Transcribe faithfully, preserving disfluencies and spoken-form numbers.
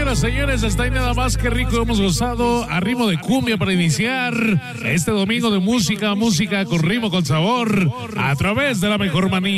Bueno, señores, hasta ahí nada más. Qué rico hemos gozado a ritmo de cumbia para iniciar este domingo de música, música con ritmo, con sabor, a través de la mejor manía.